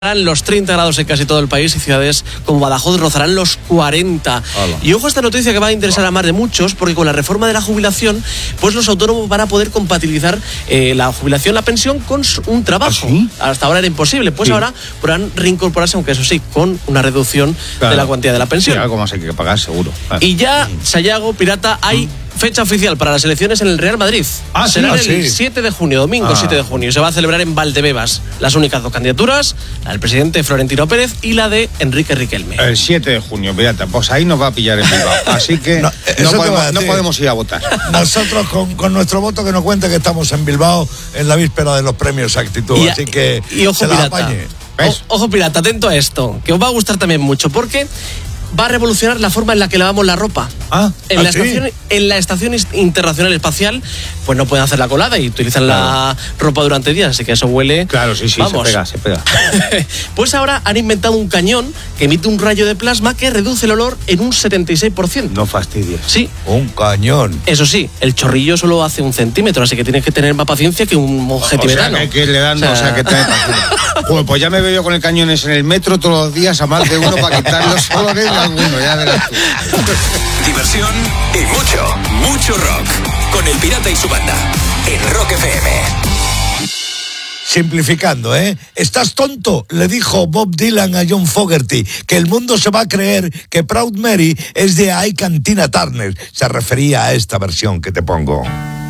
Los 30 grados en casi todo el país y ciudades como Badajoz rozarán los 40. Hola. Y ojo a esta noticia que va a interesar a más de muchos, porque con la reforma de la jubilación, pues los autónomos van a poder compatibilizar la jubilación, la pensión, con un trabajo. ¿Ah, sí? Hasta ahora era imposible, pues Sí. ahora podrán reincorporarse, aunque eso sí, con una reducción de la cuantía de la pensión. Sí, algo más hay que pagar, seguro. Y ya, Sayago, Pirata, hay fecha oficial para las elecciones en el Real Madrid. Ah, sí, será ah, el sí. 7 de junio, domingo 7 de junio. Se va a celebrar en Valdebebas. Las únicas dos candidaturas, la del presidente Florentino Pérez y la de Enrique Riquelme. El 7 de junio, fíjate, pues ahí nos va a pillar en Bilbao. Así que no podemos ir a votar. Nosotros con nuestro voto que nos cuente que estamos en Bilbao en la víspera de los premios Actitud. Así que y ojo, se la Pirata. apañe. Ojo, Pirata, atento a esto, que os va a gustar también mucho, porque va a revolucionar la forma en la que lavamos la ropa. En la Estación Internacional Espacial, pues no pueden hacer la colada y utilizan la ropa durante días, así que eso huele. Claro, sí, vamos. se pega. Pues ahora han inventado un cañón que emite un rayo de plasma que reduce el olor en un 76%. No fastidies. Sí. Un cañón. Eso sí, el chorrillo solo hace 1 centímetro, así que tienes que tener más paciencia que un monje tibetano. O sea, que le dan, que te Joder, pues ya me veo yo con el cañones en el metro todos los días a más de uno para quitar los olores de alguno, ya verás tú. Diversión y mucho rock. Con el Pirata y su banda. En Rock FM. Simplificando, ¿Estás tonto? Le dijo Bob Dylan a John Fogerty que el mundo se va a creer que Proud Mary es de Ike and Tina Turner. Se refería a esta versión que te pongo.